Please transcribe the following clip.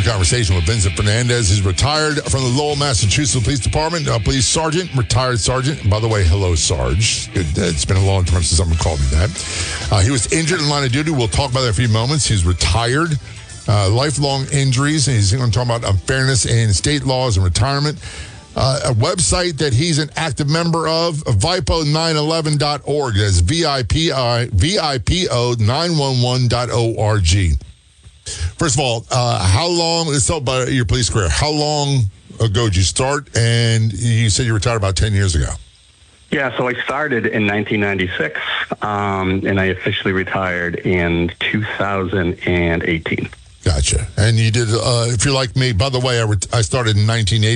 conversation with Vincent Fernandez. He's retired from the Lowell, Massachusetts Police Department. Police sergeant, retired sergeant. And by the way, hello, Sarge. It's been a long time since someone called me that. He was injured in line of duty. We'll talk about that in a few moments. He's retired. Lifelong injuries. And he's going to talk about unfairness in state laws and retirement. A website that he's an active member of, VIPO911.org. That's VIPO911.org. First of all, how long, let's talk about your police career. How long ago did you start? And you said you retired about 10 years ago. Yeah, so I started in 1996, and I officially retired in 2018. Gotcha. And you did, if you're like me, by the way, I started in 1980.